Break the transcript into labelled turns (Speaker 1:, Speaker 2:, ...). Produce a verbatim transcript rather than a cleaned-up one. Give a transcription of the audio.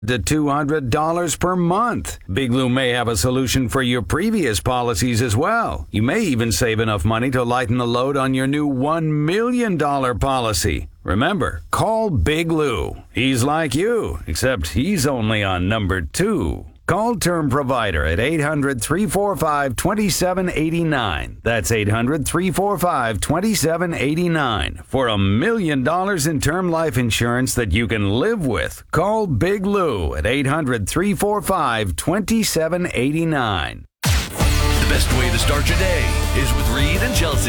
Speaker 1: to two hundred dollars per month. Big Lou may have a solution for your previous policies as well. You may even save enough money to lighten the load on your new one million dollars policy. Remember, call Big Lou. He's like you, except he's only on number two. Call Term Provider at eight hundred, three four five, two seven eight nine. That's eight hundred, three four five, two seven eight nine. For a million dollars in term life insurance that you can live with. Call Big Lou at eight hundred, three four five, two seven eight nine.
Speaker 2: The best way to start your day is with Reed and Chelsea